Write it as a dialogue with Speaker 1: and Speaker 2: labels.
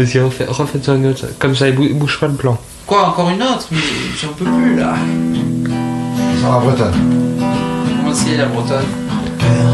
Speaker 1: Vas-y, refaites-en une autre. Comme ça, il bouge pas le plan.
Speaker 2: Quoi, encore une autre? Mais j'en peux plus là.
Speaker 3: Sans la Bretonne.
Speaker 2: Comment c'est la Bretonne?